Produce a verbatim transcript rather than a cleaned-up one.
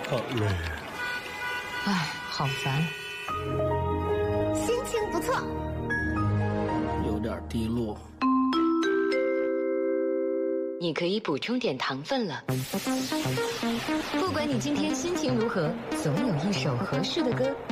好累。 唉，好烦。 心情不错， 有点低落。 你可以补充点糖分了。不管你今天心情如何，总有一首合适的歌